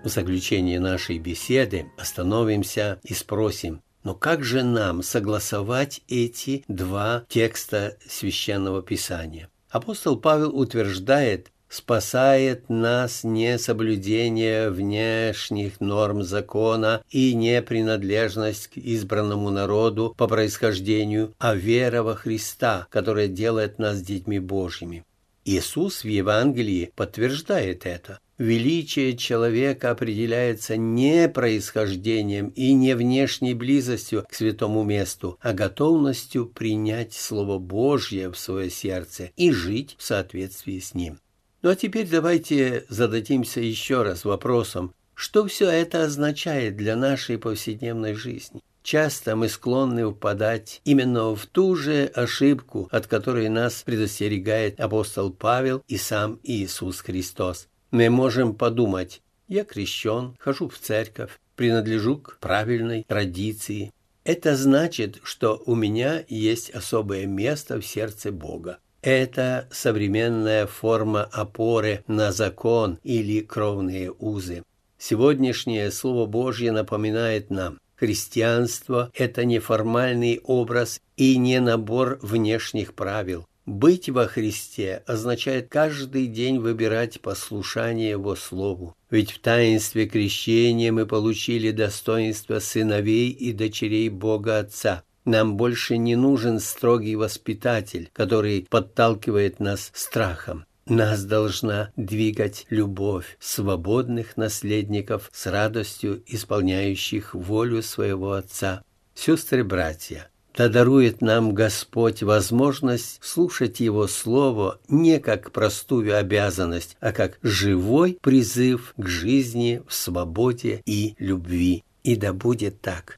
В заключение нашей беседы остановимся и спросим, но как же нам согласовать эти два текста Священного Писания? Апостол Павел утверждает, спасает нас не соблюдение внешних норм закона и не принадлежность к избранному народу по происхождению, а вера во Христа, которая делает нас детьми Божьими. Иисус в Евангелии подтверждает это. Величие человека определяется не происхождением и не внешней близостью к святому месту, а готовностью принять Слово Божье в свое сердце и жить в соответствии с ним. Ну а теперь давайте зададимся еще раз вопросом, что все это означает для нашей повседневной жизни. Часто мы склонны впадать именно в ту же ошибку, от которой нас предостерегает апостол Павел и сам Иисус Христос. Мы можем подумать: я крещен, хожу в церковь, принадлежу к правильной традиции. Это значит, что у меня есть особое место в сердце Бога. Это современная форма опоры на закон или кровные узы. Сегодняшнее Слово Божье напоминает нам: христианство – это не формальный образ и не набор внешних правил. Быть во Христе означает каждый день выбирать послушание Его Слову. Ведь в таинстве крещения мы получили достоинство сыновей и дочерей Бога Отца. Нам больше не нужен строгий воспитатель, который подталкивает нас страхом. Нас должна двигать любовь свободных наследников с радостью исполняющих волю своего Отца. Сестры-братья, да дарует нам Господь возможность слушать Его Слово не как простую обязанность, а как живой призыв к жизни в свободе и любви. И да будет так.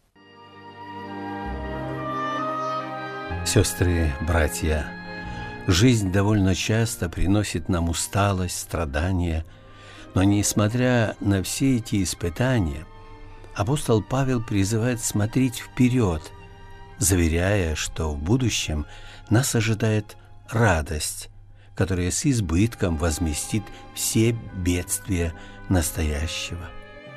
Сестры, братья, жизнь довольно часто приносит нам усталость, страдания, но несмотря на все эти испытания, апостол Павел призывает смотреть вперед, заверяя, что в будущем нас ожидает радость, которая с избытком возместит все бедствия настоящего.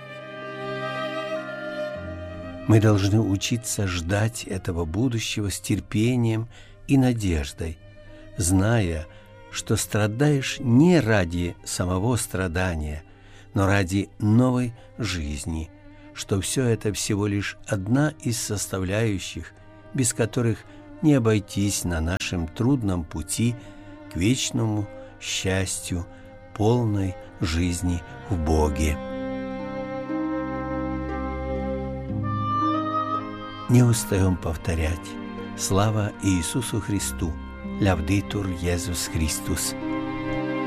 Мы должны учиться ждать этого будущего с терпением и надеждой, зная, что страдаешь не ради самого страдания, но ради новой жизни, что все это всего лишь одна из составляющих, без которых не обойтись на нашем трудном пути к вечному счастью, полной жизни в Боге. Не устаем повторять: слава Иисусу Христу! Лавдитур Иисус Христос!